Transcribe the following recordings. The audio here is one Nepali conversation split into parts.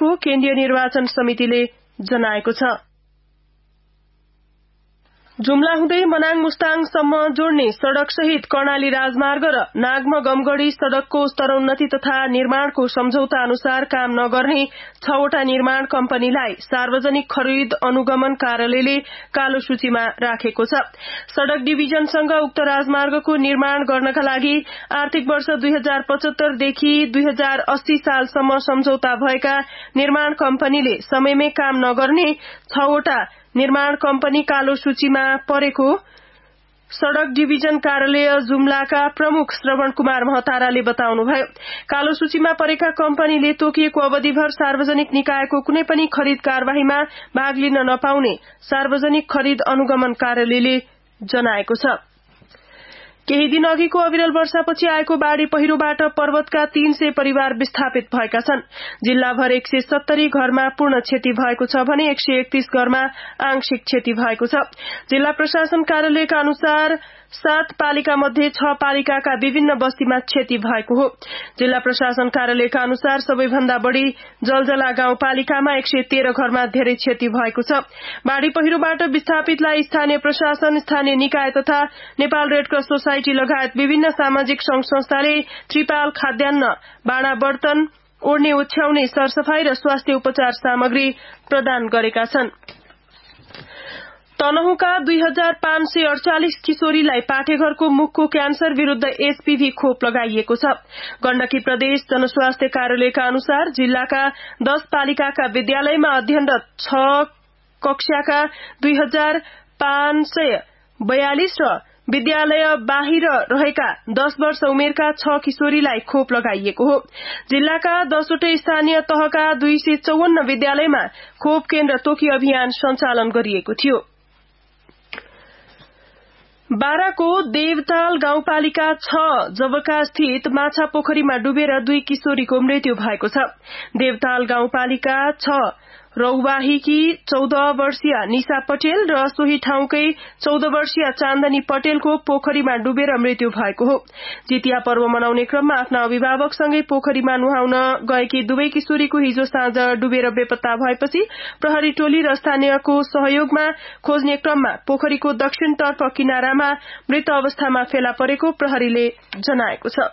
गरेको केन्द्रीय निर्वाचन समितिले जनाएको छ। जुम्ला हुँदै मनाङ मुस्ताङसम्म जोड्ने सड़क सहित कर्णाली राजमार्ग र नागमा गमगढ़ी सड़कको स्तरोन्नति तथा निर्माणको सम्झौता अनुसार काम नगर्ने 6 वटा निर्माण कम्पनीलाई सार्वजनिक खरिद अनुगमन कार्यालयले कालो सूचीमा राखेको छ। सड़क डिभिजनसँग उक्त राजमार्गको निर्माण गर्नका लागि आर्थिक वर्ष 2075 देखि 2080 सालसम्म सम्झौता भएका निर्माण कम्पनीले समयमै काम नगर्ने 6 वटा निर्माण कम्पनी कालो सूचीमा परेको सड़क डिभिजन कार्यालय जुम्लाका प्रमुख श्रवण कुमार महताराले बताउनुभयो। कालो सूचीमा परेका कम्पनीले तोकिएको अवधिभर सार्वजनिक निकायको कुनै पनि खरिद कार्यवाहीमा भाग लिन नपाउने सार्वजनिक खरिद अनुगमन कार्यालयले जनाएको छ। केही दिन अघिको अविरल वर्षापछि आएको बाढ़ी पहिरोबाट पर्वतका 300 परिवार विस्थापित भएका छन्। जिल्लाभर 170 घरमा पूर्ण क्षति भएको छ भने 131 घरमा आंशिक क्षति भएको छ। जिल्ला प्रशासन कार्यालयका अनुसार 7 पालिका मध्ये 6 पालिकाका विभिन्न बस्तीमा क्षति भएको हो। जिल्ला प्रशासन कार्यालयका अनुसार सबैभन्दा बढ़ी जलजला गाउँपालिकामा 113 घरमा धेरै क्षति भएको छ। बाढ़ी पहिरोबाट विस्थापितलाई स्थानीय प्रशासन, स्थानीय निकाय तथा नेपाल रेडक्रस सोसाइटी लगायत विभिन्न सामाजिक संघ संस्थाले त्रिपाल, खाद्यान्न, बाँडा बर्तन, ओड्ने ओछ्याउने, सरसफाई र स्वास्थ्य उपचार सामग्री प्रदान गरेका छन्। तनहुँका 2548 किशोरीलाई पाठेघरको मुखको क्यान्सर विरूद्ध एचपीभी खोप लगाइएको छ। गण्डकी प्रदेश जनस्वास्थ्य कार्यालयका अनुसार जिल्लाका 10 पालिकाका विद्यालयमा अध्ययनरत 6 कक्षाका 2542 र विद्यालय बाहिर रहेका 10 वर्ष उमेरका 6 किशोरीलाई खोप लगाइएको हो। जिल्लाका 10 वटै स्थानीय तहका 254 विद्यालयमा खोप केन्द्र तोकी अभियान सञ्चालन गरिएको थियो। बाराको देवताल गाउँपालिका 6 जबका स्थित माछा पोखरीमा डुबेर 2 किशोरीको मृत्यु भएको छ। देवताल गाउँपालिका 6 रौवाहीकी 14 वर्षीय निशा पटेल र सोही ठाउँकै 14 वर्षीय चान्दनी पटेलको पोखरीमा डुबेर मृत्यु भएको हो। जितिया पर्व मनाउने क्रममा आफ्ना अभिभावकसँगै पोखरीमा नुहाउन गएकी दुवै किशोरीको हिजो साँझ डुबेर बेपत्ता भएपछि प्रहरी टोली र स्थानीयको सहयोगमा खोज्ने क्रममा पोखरीको दक्षिणतर्फ किनारामा मृत अवस्थामा फेला परेको प्रहरीले जनाएको छ।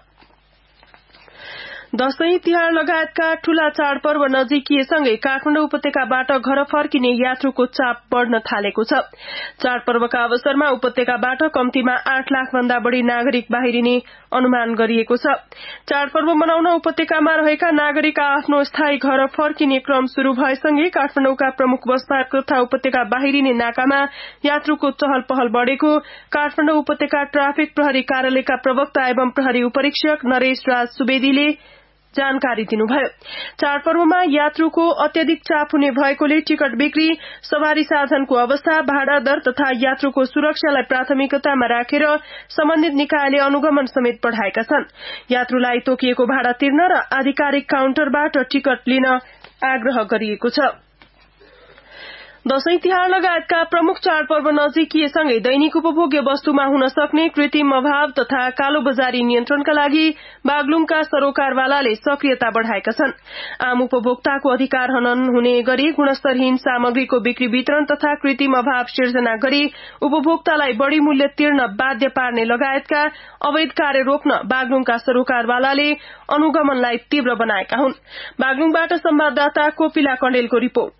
दशैं तिहार लगायतका ठूला चाडपर्व नजिकिएसँगै काठमाडौँ उपत्यकाबाट घर फर्किने यात्रुको चाप बढ़न थालेको छ। चाडपर्वका अवसरमा उपत्यकाबाट कम्तीमा 8 लाख भन्दा बढ़ी नागरिक बाहिरिने अनुमान गरिएको छ। चाडपर्व मनाउन उपत्यकामा रहेका नागरिक आफ्नो स्थायी घर फर्किने क्रम शुरू भएसँगै काठमाडौँका प्रमुख बस पार्क तथा उपत्यका बाहिरिने नाकामा यात्रुको चहल पहल बढ़ेको काठमाडौँ उपत्यका ट्राफिक प्रहरी कार्यालयका प्रवक्ता एवं प्रहरी उपरीक्षक नरेश राज सुवेदीले जानकारी दिनुभयो। चाडपर्वमा यात्रुको अत्यधिक चाप हुने भएकोले टिकट बिक्री, सवारी साधनको अवस्था, भाडा दर तथा यात्रुको सुरक्षालाई प्राथमिकतामा राखेर सम्बन्धित निकायले अनुगमन समेत बढ़ाएका छन्। यात्रुलाई तोकिएको भाडा तिर्न र आधिकारिक काउन्टरबाट टिकट लिन आग्रह गरिएको छ। दशैं तिहार लगायतका प्रमुख चाडपर्व नजिकिएसँगै दैनिक उपभोग्य वस्तुमा हुन सक्ने कृत्रिम अभाव तथा कालो बजारी नियन्त्रणका लागि बागलुङका सरोकारवालाले सक्रियता बढ़ाएका छन्। आम उपभोक्ताको अधिकार हनन हुने गरी गुणस्तरहीन सामग्रीको बिक्री वितरण तथा कृत्रिम अभाव सिर्जना गरी उपभोक्तालाई बढ़ी मूल्य तिर्न बाध्य पार्ने लगायतका अवैध कार्य रोक्न बागलुङका सरोकारवालाले अनुगमनलाई तीव्र बनाएका हुन्। बागलुङबाट संवाददाता कोपिला कण्डेलको रिपोर्ट।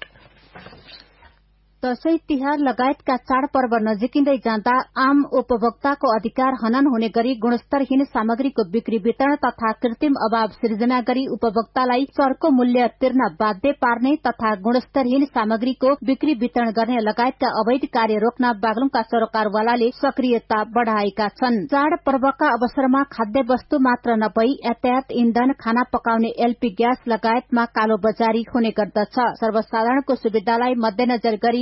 दशैं तिहार लगायतका चाडपर्व नजिकिँदै जाँदा आम उपभोक्ताको अधिकार हनन हुने गरी गुणस्तरहीन सामग्रीको बिक्री वितरण तथा कृत्रिम अभाव सिर्जना गरी उपभोक्तालाई चर्को मूल्य तिर्न बाध्य पार्ने तथा गुणस्तरहीन सामग्रीको बिक्री वितरण गर्ने लगायतका अवैध कार्य रोक्न बागलुङका सरोकारवालाले सक्रियता बढ़ाएका छन्। चाडपर्वका अवसरमा खाद्य वस्तु मात्र नभई यातायात, इन्धन, खाना पकाउने एलपी ग्यास लगायतमा कालो बजारी हुने गर्दछ। सर्वसाधारणको सुविधालाई मध्यनजर गरी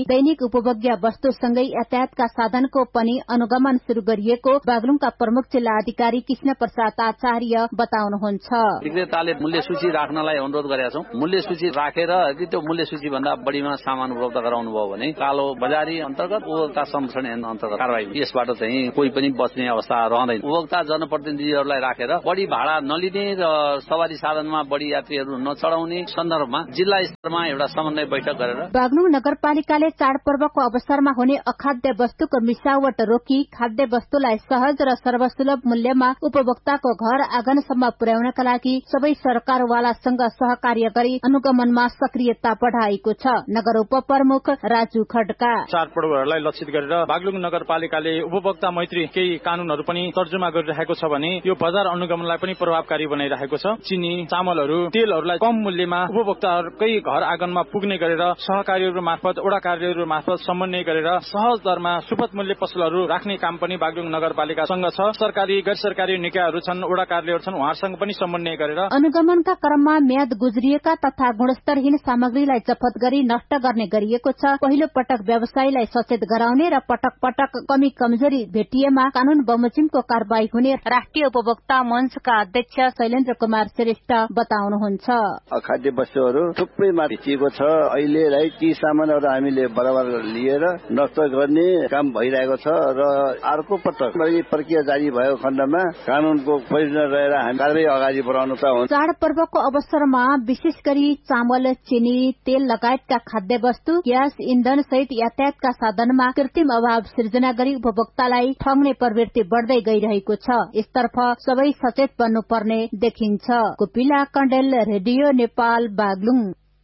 दैनिक उपभोग्य वस्तुसँगै यातायातका साधनको पनि अनुगमन शुरू गरिएको बागलुङका प्रमुख जिल्ला अधिकारी कृष्ण प्रसाद आचार्य बताउनुहुन्छ। विक्रेताले मूल्य सूची राख्नलाई अनुरोध गरेका छौं। मूल्य सूची राखेर यदि त्यो मूल्य सूची भन्दा बढीमा सामान उपलब्ध गराउनु भयो भने कालो बजारी अन्तर्गत उपभोक्ता संरक्षण ऐन अन्तर्गत कारबाही यसबाट चाहिँ कोही पनि बच्ने अवस्था रहँदैन। उपभोक्ता जनप्रतिनिधिहरूलाई राखेर बढी भाडा नलिने र सवारी साधनमा बढी यात्रीहरू नचढाउने सन्दर्भमा जिल्ला स्तरमा एउटा समन्वय बैठक गरेर बागलुङ नगरपालिकाले चाडपर्वको अवसरमा हुने अखाद्य वस्तुको मिसावट रोकी खाद्य वस्तुलाई सहज र सर्वसुलभ मूल्यमा उपभोक्ताको घर आँगनसम्म पुर्याउनका लागि सबै सरकारवालासँग सहकार्य गरी अनुगमनमा सक्रियता बढाएको छ। नगर उपप्रमुख राजु खड्का चाडपर्वहरूलाई लक्षित गरेर बागलुङ नगरपालिकाले उपभोक्ता मैत्री केही कानूनहरू पनि तर्जुमा गरिरहेको छ भने यो बजार अनुगमनलाई पनि प्रभावकारी बनाइरहेको छ। चिनी चामलहरू तेलहरूलाई कम मूल्यमा उपभोक्ताहरूकै घर आँगनमा पुग्ने गरेर सहकारीहरू मार्फत वडा कार्यालयहरू मार्फत समन्वय गरेर सहज दरमा सुपथ मूल्य पसलहरू राख्ने काम पनि बागलुङ नगरपालिकासँग छ। सरकारी गैर सरकारी निकायहरू छन्, वडा कार्यालयहरू छन्, उहाँहरूसँग पनि समन्वय गरेर अनुगमनका क्रममा म्याद गुज्रिएका तथा गुणस्तरहीन सामग्रीलाई जफत गरी नष्ट गर्ने गरिएको छ। पहिलो पटक व्यवसायीलाई सचेत गराउने र पटक पटक कमी कमजोरी भेटिएमा कानून बमोजिमको कारवाही हुने राष्ट्रिय उपभोक्ता मञ्चका अध्यक्ष शैलेन्द्र कुमार श्रेष्ठ बताउनुहुन्छ। अखाद्य वस्तुहरू थुप्रैमा भेटिएको छ। अहिले ती सामानहरू हामीले बराबर लिएर नष्ट गर्ने काम भइरहेको छ र अर्को पटक प्रक्रिया जारी भएको खण्डमा कानूनको परिधि रहेर हामी कारबाही अगाडि बढाउनु त हुन्छ। चाडपर्वको अवसरमा विशेष गरी चामल, चिनी, तेल लगायतका खाद्य वस्तु, ग्यास, इन्धन सहित यातायातका साधनमा कृत्रिम अभाव सिर्जना गरी उपभोक्तालाई ठग्ने प्रवृत्ति बढ्दै गइरहेको छ। यसतर्फ सबै सचेत बन्नुपर्ने देखिन्छ। कुपिला कण्डेल, रेडियो नेपाल, बागलुङ।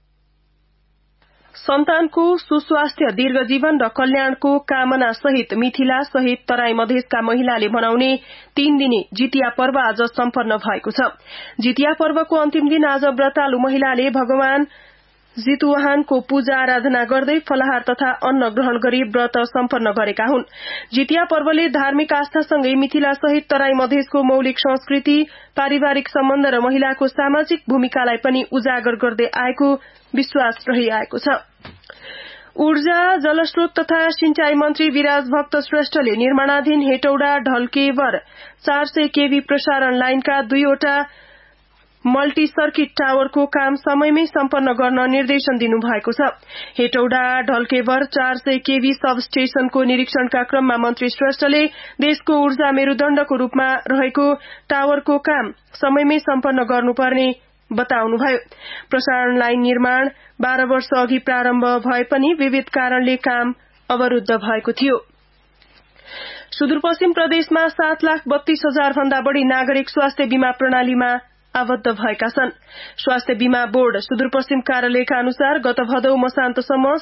सन्तानको सुस्वास्थ्य, दीर्घजीवन र कल्याणको कामना सहित मिथिला सहित तराई मधेसका महिलाले मनाउने 3 दिने जितिया पर्व आज सम्पन्न भएको छ। जितिया पर्वको अन्तिम दिन आज व्रतालु महिलाले भगवान जितुवाहनको पूजा आराधना गर्दै फलाहार तथा अन्न ग्रहण गरी व्रत सम्पन्न गरेका हुन्। जितिया पर्वले धार्मिक आस्थासँगै मिथिला सहित तराई मधेसको मौलिक संस्कृति, पारिवारिक सम्बन्ध र महिलाको सामाजिक भूमिकालाई पनि उजागर गर्दै आएको विश्वास रहिआएको छ। ऊर्जा, जलस्रोत तथा सिंचाई मन्त्री विराज भक्त श्रेष्ठले निर्माणाधीन हेटौडा ढल्केवर 400 केभी प्रसारण लाइनका 2वटा मल्टी सर्किट टावरको काम समयमै सम्पन्न गर्न निर्देशन दिनुभएको छ। हेटौडा ढल्केवर 400 केभी सब स्टेशनको निरीक्षणका क्रममा मन्त्री श्रेष्ठले देशको ऊर्जा मेरुदण्डको रूपमा रहेको टावरको काम समयमै सम्पन्न गर्नुपर्ने बताउनुभयो। प्रसारण लाइन निर्माण 12 वर्ष अघि प्रारम्भ भए पनि विविध कारणले काम अवरुद्ध भएको थियो। सुदूरपश्चिम प्रदेशमा 7,32,000 भन्दा बढ़ी नागरिक स्वास्थ्य बीमा प्रणालीमा आबद्ध भएका छन्। स्वास्थ्य बीमा बोर्ड सुदूरपश्चिम कार्यालयका अनुसार गत भदौ मसान्तसम्म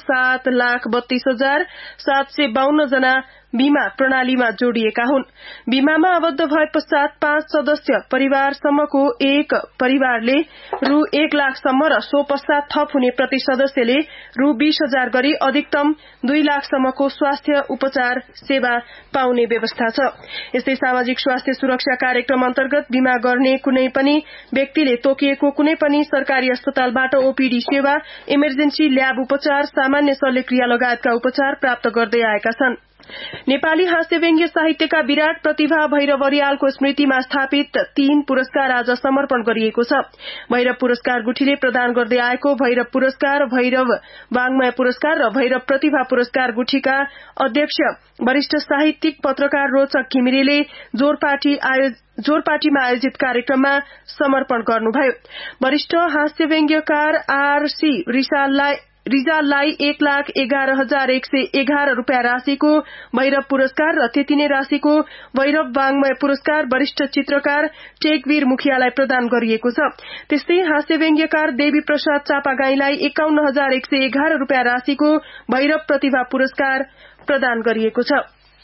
7,32,752 जना बीमा प्रणालीमा जोडिएका हुन्। बीमामा आबद्ध भए पश्चात 5 सदस्य परिवारसम्मको एक परिवारले रु 1 लाखसम्म र सो पश्चात थप हुने प्रति सदस्यले रु 20,000 गरी अधिकतम 2 लाखसम्मको स्वास्थ्य उपचार सेवा पाउने व्यवस्था छ। यस्तै सामाजिक स्वास्थ्य सुरक्षा कार्यक्रम अन्तर्गत बीमा गर्ने कुनै पनि व्यक्तिले तोकिएको कुनै पनि सरकारी अस्पतालबाट ओपीडी सेवा, इमर्जेन्सी ल्याब उपचार, सामान्य शल्यक्रिया लगायतका उपचार प्राप्त गर्दै आएका छन्। नेपाली हास्य व्यङ्ग्य साहित्यका विराट प्रतिभा भैरव अर्यालको स्मृतिमा स्थापित 3 पुरस्कार आज समर्पण गरिएको छ। भैरव पुरस्कार गुठीले प्रदान गर्दै आएको भैरव पुरस्कार, भैरव वाङ्मय पुरस्कार र भैरव प्रतिभा पुरस्कार गुठीका अध्यक्ष वरिष्ठ साहित्यिक पत्रकार रोचक घिमिरेले जोरपाटीमा आयोजित कार्यक्रममा समर्पण गर्नुभयो। वरिष्ठ हास्य व्यङ्ग्यकार आरसी रिजाललाई 1,11,111 रूपियाँ राशिको भैरव पुरस्कार र त्यति नै राशिको भैरव वाङ्मय पुरस्कार वरिष्ठ चित्रकार टेकवीर मुखियालाई प्रदान गरिएको छ। त्यस्तै हास्य व्यङ्ग्यकार देवी प्रसाद चापागाईलाई 51,111 रूपियाँ राशिको भैरव प्रतिभा पुरस्कार प्रदान गरिएको छ।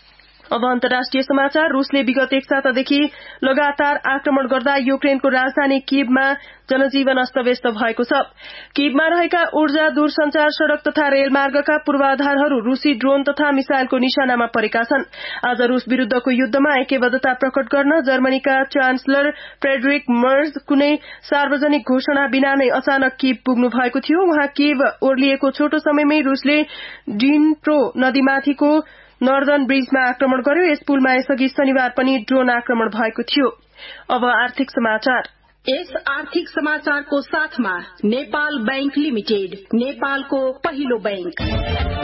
अब अन्तर्राष्ट्रिय समाचार। रूसले विगत एक सातादेखि लगातार आक्रमण गर्दा युक्रेनको राजधानी कीवमा जनजीवन अस्तव्यस्त भएको छ। कीवमा रहेका ऊर्जा, दूरसञ्चार, सड़क तथा रेलमार्गका पूर्वाधारहरू रूसी ड्रोन तथा मिसाइलको निशानामा परेका छन्। आज रूस विरूद्धको युद्धमा ऐक्यबद्धता प्रकट गर्न जर्मनीका चान्सलर फ्रेडरिक मर्ज कुनै सार्वजनिक घोषणा बिना नै अचानक कीव पुग्नु भएको थियो। उहाँ कीव ओर्लिएको छोटो समयमै रूसले डिन्प्रो नदीमाथिको नर्दर्न ब्रिजमा आक्रमण गर्यो। यस पुलमा यसअघि शनिबार पनि ड्रोन आक्रमण भएको थियो। अब आर्थिक समाचार। यस आर्थिक समाचारको साथमा नेपाल बैंक लिमिटेड, नेपालको पहिलो बैंक।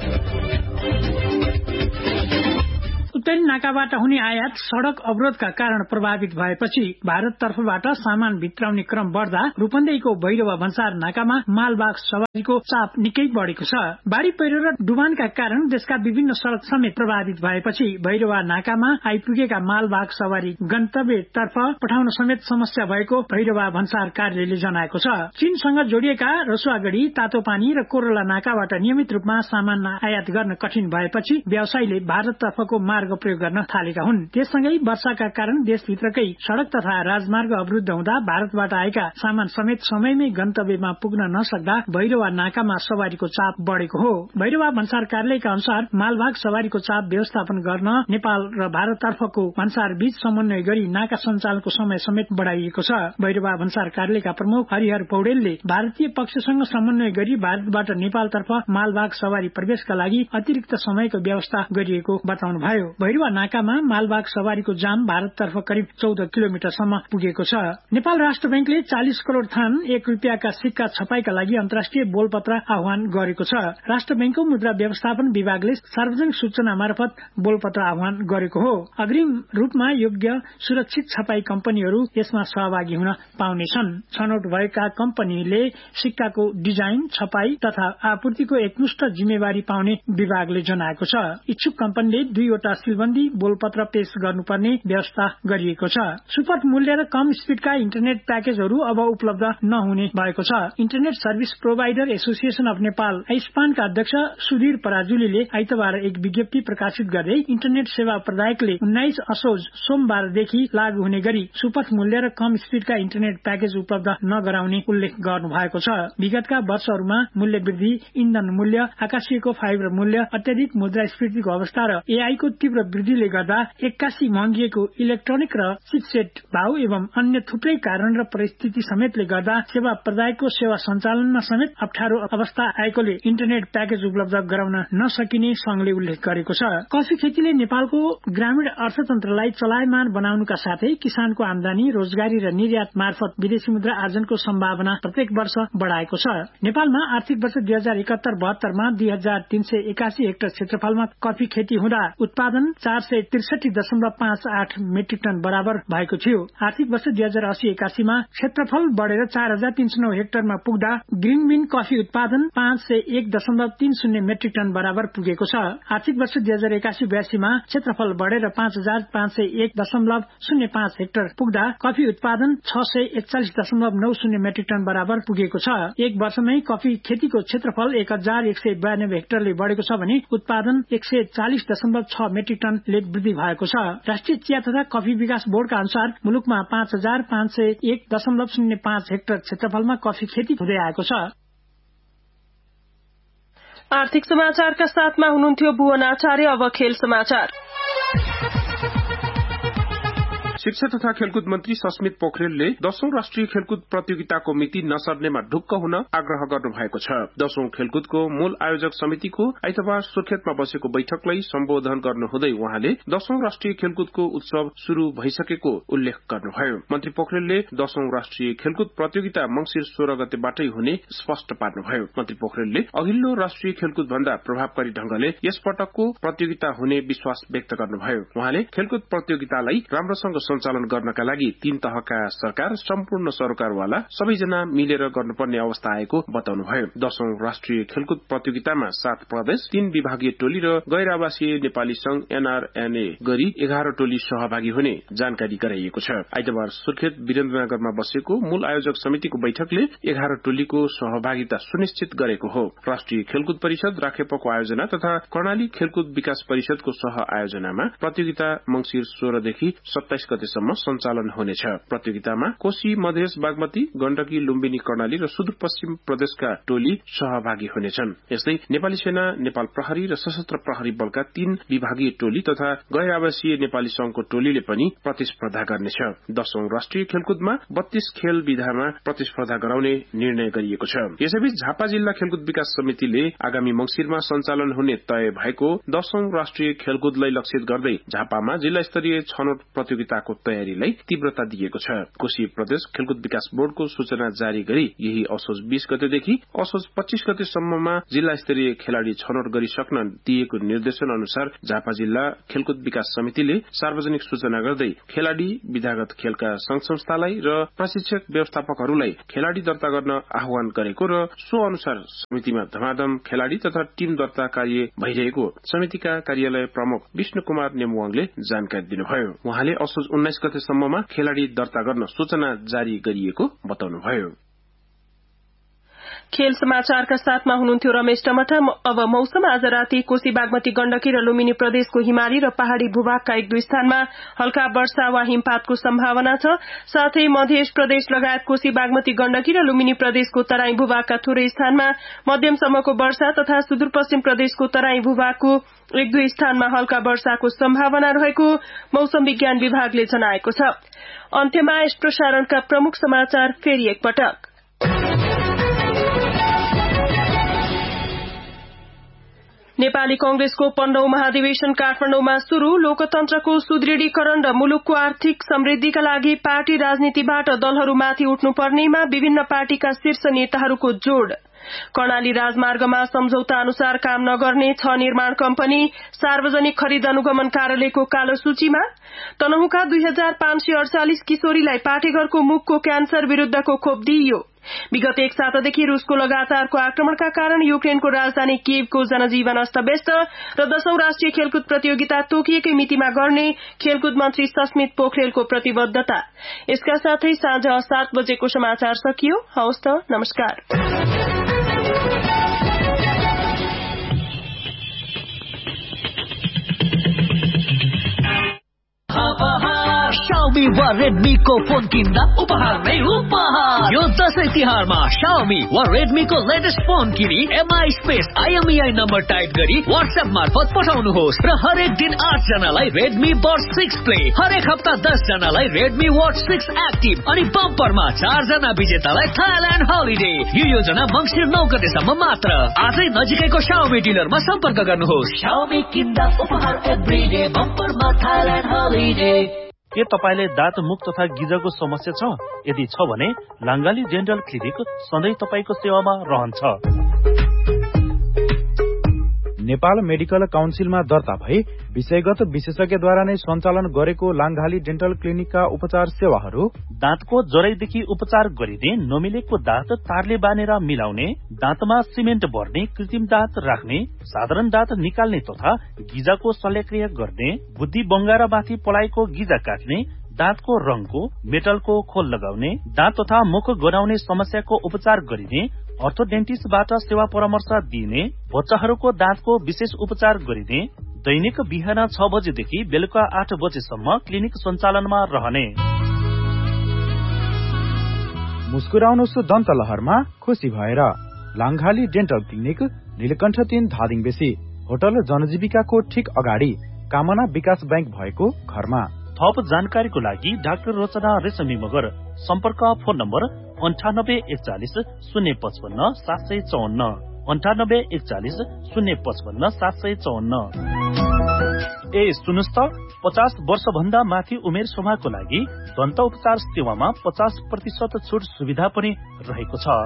उत्तरी नाकाबाट हुने आयात सड़क अवरोधका कारण प्रभावित भएपछि भारततर्फबाट सामान भित्राउने क्रम बढ़दा रूपन्देहीको भैरवा भन्सार नाकामा मालवाहक सवारीको चाप निकै बढ़ेको छ। बाढ़ी पहिरो र डुबानका कारण देशका विभिन्न सड़क समेत प्रभावित भएपछि भैरवा नाकामा आइपुगेका मालवाहक सवारी गन्तव्यतर्फ पठाउन समेत समस्या भएको भैरवा भन्सार कार्यालयले जनाएको छ। चीनसँग जोडिएका रसुवागढ़ी, तातोपानी र कोरोला नाकाबाट नियमित रूपमा सामान आयात गर्न कठिन भएपछि व्यवसायीले भारततर्फको मार्ग प्रयोग गर्न थालेका हुन्। त्यससँगै वर्षाका कारण देशभित्रकै सड़क तथा राजमार्ग अवरुद्ध हुँदा भारतबाट आएका सामान समेत समयमै गन्तव्यमा पुग्न नसक्दा भैरवा नाकामा सवारीको चाप बढ़ेको हो। भैरवा भन्सार कार्यालयका अनुसार मालवाहक सवारीको चाप व्यवस्थापन गर्न नेपाल र भारततर्फको भन्सार बीच समन्वय गरी नाका सञ्चालनको समय समेत बढ़ाइएको छ। भैरवा भन्सार कार्यालयका प्रमुख हरिहर पौडेलले भारतीय पक्षसँग समन्वय गरी भारतबाट नेपालतर्फ मालवाहक सवारी प्रवेशका लागि अतिरिक्त समयको व्यवस्था गरिएको बताउनुभयो। भैरवा नाकामा मालवाहक सवारीको जाम भारततर्फ करिब 14 किलोमिटरसम्म पुगेको छ। नेपाल राष्ट्र बैंकले 40 करोड़ थान 1 रुपियाँका सिक्का छपाईका लागि अन्तर्राष्ट्रिय बोलपत्र आह्वान गरेको छ। राष्ट्र बैंकको मुद्रा व्यवस्थापन विभागले सार्वजनिक सूचना मार्फत बोलपत्र आह्वान गरेको हो। अग्रिम रूपमा योग्य सुरक्षित छपाई कम्पनीहरू यसमा सहभागी हुन पाउनेछन्। छनौट भएका कम्पनीले सिक्काको डिजाइन, छपाई तथा आपूर्तिको एकमुष्ट जिम्मेवारी पाउने विभागले जनाएको छ। इच्छुक कम्पनीले 2 वटा सिलबन्दी बोलपत्र पेश गर्नुपर्ने व्यवस्था गरिएको छ। सुपथ मूल्य र कम स्पिडका इन्टरनेट प्याकेजहरू अब उपलब्ध नहुने भएको छ। Internet service provider association of Nepal आइस्पानका अध्यक्ष सुधीर पराजुलीले आइतबार एक विज्ञप्ति प्रकाशित गर्दै इन्टरनेट सेवा प्रदायकले 19 असोज सोमबारदेखि लागू हुने गरी सुपथ मूल्य र कम स्पिडका इन्टरनेट प्याकेज उपलब्ध नगराउने उल्लेख गर्नु भएको छ। विगतका वर्षहरूमा मूल्य वृद्धि, इन्धन मूल्य, आकाशीयको फाइबर मूल्य, अत्याधिक मुद्रास्फीतिको अवस्था र एआईको तीव्र वृद्धिले गर्दा एक्कासी महँगिएको इलेक्ट्रोनिक र चिपसेट भाव एवं अन्य थुप्रै कारण र परिस्थिति समेतले गर्दा सेवा प्रदायकको सेवा सञ्चालनमा समेत अप्ठ्यारो अवस्था आएकोले इन्टरनेट प्याकेज उपलब्ध गराउन नसकिने संघले उल्लेख गरेको छ। कफी खेतीले नेपालको ग्रामीण अर्थतन्त्रलाई चलायमान बनाउनुका साथै किसानको आमदानी, रोजगारी र निर्यात मार्फत विदेशी मुद्रा आर्जनको सम्भावना प्रत्येक वर्ष बढ़ाएको छ। नेपालमा आर्थिक वर्ष 2071-72 मा 2381 हेक्टर क्षेत्रफलमा कफी खेती हुँदा उत्पादन 463.58 मेट्रिक टन बराबर भएको थियो। आर्थिक वर्ष 2080-81 मा क्षेत्रफल बढ़ेर 4309 हेक्टरमा पुग्दा ग्रीन बीन कफी उत्पादन 501.30 मेट्रिक टन बराबर पुगेको छ। आर्थिक वर्ष 2081-82 मा क्षेत्रफल बढ़ेर 5501.05 हेक्टर पुग्दा कफी उत्पादन 641.90 मेट्रिक टन बराबर पुगेको छ। एक वर्षमै कफी खेतीको क्षेत्रफल 1192 हेक्टरले बढ़ेको छ भने उत्पादन 140.6 मेट्रिक टनले वृद्धि भएको छ। राष्ट्रिय चिया तथा कफी विकास बोर्डका अनुसार मुलुकमा 5501.05 हेक्टर क्षेत्रफलमा कफी खेती हुँदै आएको छ। आर्थिक समाचारका साथमा हुनुहुन्थ्यो भुवन आचार्य। अब खेल समाचार। शिक्षा तथा खेलकुद मन्त्री सस्मित पोखरेलले 10औं राष्ट्रिय खेलकुद प्रतियोगिताको मिति नसर्नेमा ढुक्क हुन आग्रह गर्नु भएको छ। 10औं खेलकुदको मूल आयोजक समितिको आइतबार सुर्खेतमा बसेको बैठकलाई सम्बोधन गर्नुहुँदै उहाँले 10औं राष्ट्रिय खेलकुदको उत्सव शुरू भइसकेको उल्लेख गर्नुभयो। मन्त्री पोखरेलले 10औं राष्ट्रिय खेलकुद प्रतियोगिता मंसिर 16 गतेबाटै हुने स्पष्ट पार्नुभयो। मन्त्री पोखरेलले अघिल्लो राष्ट्रिय खेलकुद भन्दा प्रभावकारी ढंगले यस पटकको प्रतियोगिता हुने विश्वास व्यक्त गर्नुभयो। उहाँले खेलकुद प्रतियोगितालाई राम्रोसँग सञ्चालन गर्नका लागि 3 तहका सरकार सम्पूर्ण सरोकारवाला सबैजना मिलेर गर्नुपर्ने अवस्था आएको बताउनुभयो। 10औं राष्ट्रिय खेलकुद प्रतियोगितामा 7 प्रदेश, 3 विभागीय टोली र गैर आवासीय नेपाली संघ NRNA गरी 11 टोली सहभागी हुने जानकारी गराइएको छ। आइतबार सुर्खेत वीरेन्द्रनगरमा बसेको मूल आयोजक समितिको बैठकले 11 टोलीको सहभागिता सुनिश्चित गरेको हो। राष्ट्रिय खेलकुद परिषद राखेपको आयोजना तथा कर्णाली खेलकुद विकास परिषदको सह आयोजनामा प्रतियोगिता मंसिर 16 देखि 27 गतेसम्म सञ्चालन हुनेछ। प्रतियोगितामा कोशी, मधेस, बागमती, गण्डकी, लुम्बिनी, कर्णाली र सुदूरपश्चिम प्रदेशका टोली सहभागी हुनेछन्। यस्तै नेपाली सेना, नेपाल प्रहरी र सशस्त्र प्रहरी बलका 3 विभागीय टोली तथा गैर आवासीय नेपाली संघको टोलीले पनि प्रतिस्पर्धा गर्नेछ। 10औं राष्ट्रिय खेलकुदमा 32 खेल विधामा प्रतिस्पर्धा गराउने निर्णय गरिएको छ। यसैबीच झापा जिल्ला खेलकुद विकास समितिले आगामी मंसिरमा सञ्चालन हुने तय भएको 10औं राष्ट्रिय खेलकुदलाई लक्षित गर्दै झापामा जिल्ला स्तरीय छनौट प्रतियोगिताको तयारीलाई तीव्रता दिएको छ। कोशी प्रदेश खेलकुद विकास बोर्डको सूचना जारी गरी यही असोज 20 गतेदेखि असोज 25 गतेसम्ममा जिल्ला स्तरीय खेलाड़ी छनौट गरिसक्न दिएको निर्देशन अनुसार झापा जिल्ला खेलकुद विकास समितिले सार्वजनिक सूचना गर्दै खेलाड़ी, विधागत खेलका संघ संस्थालाई र प्रशिक्षक व्यवस्थापकहरूलाई खेलाड़ी दर्ता गर्न आह्वान गरेको र सो अनुसार समितिमा धमाधम खेलाड़ी तथा टीम दर्ता कार्य भइरहेको समितिका कार्यालय प्रमुख विष्णु कुमार नेमुवाङले जानकारी दिनुभयो। उहाँले असोज 19 गतेसम्ममा खेलाड़ी दर्ता गर्न सूचना जारी गरिएको बताउनुभयो। खेल समाचारका साथमा हुनुहुन्थ्यो रमेश टमटा। अब मौसम। आज राति कोशी, बागमती, गण्डकी र लुम्बिनी प्रदेशको हिमाली र पहाड़ी भूभागका 1-2 स्थानमा हल्का वर्षा वा हिमपातको सम्भावना छ। साथै मध्य प्रदेश लगायत कोशी, बागमती, गण्डकी र लुम्बिनी प्रदेशको तराई भूभागका थोरै स्थानमा मध्यमसम्मको वर्षा तथा सुदूरपश्चिम प्रदेशको तराई भूभागको 1-2 स्थानमा हल्का वर्षाको सम्भावना रहेको मौसम विज्ञान विभागले जनाएको छ। अन्त्यमा यस प्रसारणका प्रमुख समाचार फेरि एकपटक। नेपाली कांग्रेसको 15औं महाधिवेशन काठमाडौँमा शुरू। लोकतन्त्रको सुदृढीकरण र मुलुकको आर्थिक समृद्धिका लागि पार्टी राजनीतिबाट दलहरूमाथि उठ्नुपर्नेमा विभिन्न पार्टीका शीर्ष नेताहरूको जोड़। कर्णाली राजमार्गमा सम्झौता अनुसार काम नगर्ने 6 निर्माण कम्पनी सार्वजनिक खरिद अनुगमन कार्यालयको कालो सूचीमा। तनहुँका 2548 किशोरीलाई पाठेघरको मुखको क्यान्सर विरूद्धको खोप दिइयो। विगत 1 सातादेखि रूसको लगातारको आक्रमणका कारण युक्रेनको राजधानी कियेभको जनजीवन अस्तव्यस्त र 10औं राष्ट्रिय खेलकुद प्रतियोगिता तोकिएकै मितिमा गर्ने खेलकुद मन्त्री सस्मित पोखरेलको प्रतिबद्धता। यसका साथै साँझ 7 बजेको समाचार सकियो। हवस् त, नमस्कार। Xiaomi वा Redmi को फोन किन्दा उपहार नै उपहार। यो दशैं तिहारमा Xiaomi वा Redmi को लेटेस्ट फोन किनी MI space IMEI number type गरी WhatsApp मार्फत पठाउनुहोस् र हरेक दिन 8 जनालाई Redmi Buds 6 Play, हरेक हप्ता 10 जनालाई Redmi Watch 6 Active अनि बम्परमा 4 जना विजेतालाई थाइल्यान्ड हलिडे। यो योजना मंसिर 9 गतेसम्म मात्र। आजै नजिकैको Xiaomi डिलरमा सम्पर्क गर्नुहोस्। Xiaomi किन्दा उपहार एभ्रीडे, बम्परमा थाइल्यान्ड हलिडे। के तपाईले दाँत मुख तथा गिजको समस्या छ? यदि छ भने लाङ्गाली डेन्टल क्लिनिक सधैँ तपाईको सेवामा रहन्छ। नेपाल मेडिकल काउन्सिलमा दर्ता भई विषयगत विशेषज्ञद्वारा नै सञ्चालन गरेको लाङ्गाली डेन्टल क्लिनिकका उपचार सेवाहरू दाँतको जराइदेखि उपचार गरिने, नमिलेको दाँत तारले बानेर मिलाउने, दाँतमा सिमेन्ट भर्ने, कृत्रिम दाँत राख्ने, साधारण दाँत निकाल्ने तथा गिजाको शल्यक्रिया गर्ने, बुद्धि बङ्गारामाथि पलाएको गिजा काट्ने, दाँतको रङको, मेटलको खोल लगाउने, दाँत तथा मुख गनाउने समस्याको उपचार गरिने, अर्थोडेन्टिस्टबाट सेवा परामर्श दिइने, बच्चाहरूको दाँतको विशेष उपचार गरिने, दैनिक बिहान 6 बजेदेखि बेलुका 8 बजेसम्म क्लिनिक सञ्चालनमा रहने। मुस्कुराउनुहोस् दन्त लहरमा खुसी भएर। लाङ्गाली डेन्टल क्लिनिक, नीलकण्ठ 3 धादिङ बेसी, होटल जनजीविकाको ठीक अगाडि, कामना विकास बैंक भएको घरमा। थप जानकारीको लागि डाक्टर रचना रेशमी मगर। सम्पर्क फोन नम्बर 9841 055 754 9841 055 754। ए सुन्नुस् त, 50 वर्ष भन्दा माथि उमेर समूहको लागि दन्त उपचार सेवामा 50% छुट सुविधा पनि रहेको छ।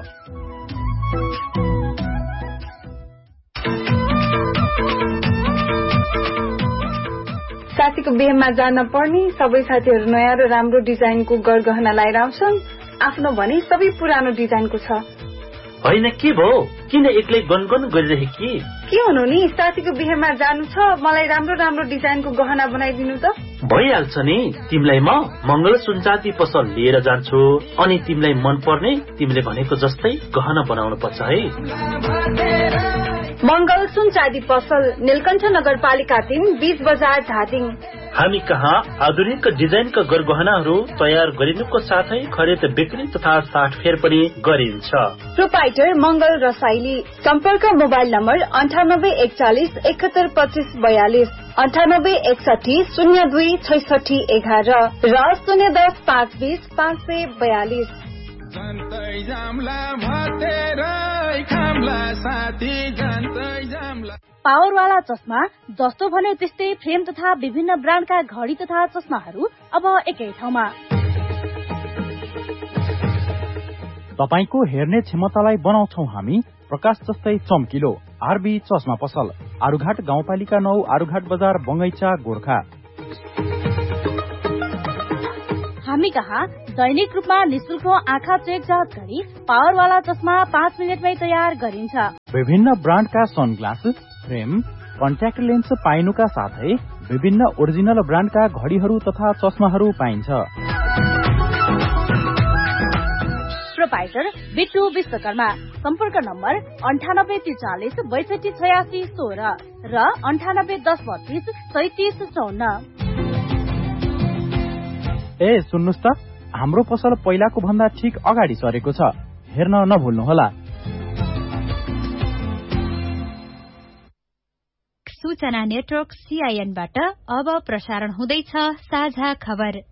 साथीको बिहेमा जान पर्ने सबै साथीहरू नयाँ र राम्रो डिजाइनको गरगहना लगाएर आउँछन्, आफ्नो भने सबै पुरानो डिजाइनको छ। होइन के भो, किन एक्लै गनगन गरिरहेकी? के हुनु नि, साथीको बिहेमा जानु छ, मलाई राम्रो राम्रो डिजाइनको गहना बनाइदिनु त। भइहाल्छ नि, तिमीलाई म मंगल सुनचाँदी पसल लिएर जान्छु, अनि तिमीलाई मन पर्ने तिमीले भनेको जस्तै गहना बनाउनु पर्छ है। मंगल सुनचाँदी पसल, नीलकण्ठ नगरपालिका 3, 20 बजार धादिङ। हामी कहाँ आधुनिक डिजाइनका गरगहनाहरू तयार गरिनुको साथै खरिद बिक्री तथा साटफेर पनि गरिन्छ। प्रोपाइटर मंगल रसाइली। सम्पर्क मोबाइल नम्बर 9841 7125 42, 9861 02 66 11 र 010 520 542। पावरवाला चस्मा, जस्तो भन्यो त्यस्तै फ्रेम तथा विभिन्न ब्रान्डका घडी तथा चस्माहरू अब एकै ठाउँमा। तपाईको हेर्ने क्षमतालाई बनाउँछौ हामी प्रकाश जस्तै चम्किलो। आरबी चस्मा पसल, आरुघाट गाउँपालिका 9, आरुघाट बजार, बंगैचा, गोर्खा। हामी कहाँ दैनिक रूपमा निशुल्क आँखा चेक जाँच गरी पावरवाला चस्मा 5 मिनटमै तयार गरिन्छ। विभिन्न ब्रान्डका सनग्लास, फ्रेम, कन्ट्याक्ट लेन्स पाइनुका साथै विभिन्न ओरिजिनल ब्रान्डका घडीहरू तथा चस्माहरू पाइन्छ। प्रोपाइटर बिट्टु विश्वकर्मा। सम्पर्क नम्बर 9843 62 86 16 र 9810 32 37 54। ए सुन्नुस् त, हाम्रो पसल पहिलाको भन्दा ठिक अगाडि सरेको छ, हेर्न नभुल्नुहोला। सूचना नेटवर्क CIN बाट अब प्रसारण हुँदैछ साझा खबर।